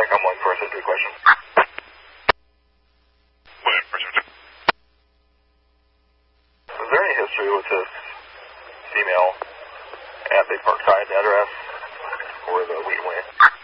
I'm 1473, question. 1473. Is there any history with this female at Big Parkside address where the wheat went?